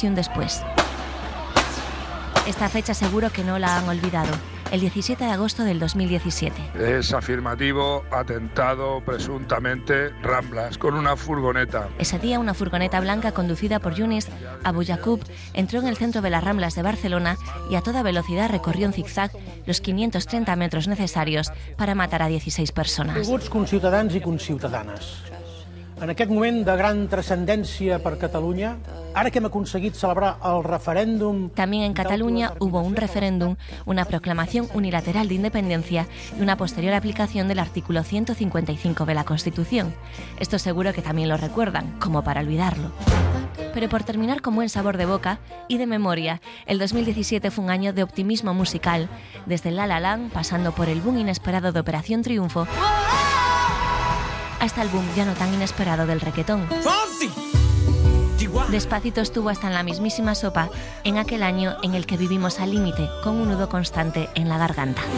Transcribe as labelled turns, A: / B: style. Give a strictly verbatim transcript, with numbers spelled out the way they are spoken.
A: y un después. Esta fecha seguro que no la han olvidado, el diecisiete de agosto del dos mil diecisiete.
B: Es afirmativo, atentado presuntamente, Ramblas, con una furgoneta.
A: Ese día una furgoneta blanca conducida por Yunis Abu Yaqub entró en el centro de las Ramblas de Barcelona y a toda velocidad recorrió en zigzag los quinientos treinta metros necesarios para matar a dieciséis personas.
C: Benvinguts conciutadans i conciutadanes. En aquest moment de gran transcendència per Catalunya, ara que hem aconseguit celebrar el referéndum...
A: También en Cataluña hubo un referéndum, una proclamación unilateral de independencia y una posterior aplicación del artículo ciento cincuenta y cinco de la Constitución. Esto seguro que también lo recuerdan, como para olvidarlo. Pero por terminar con buen sabor de boca y de memoria, el dos mil diecisiete fue un año de optimismo musical, desde La La Land, pasando por el boom inesperado de Operación Triunfo, hasta el boom ya no tan inesperado del reguetón. Despacito estuvo hasta en la mismísima sopa en aquel año en el que vivimos al límite, con un nudo constante en la garganta.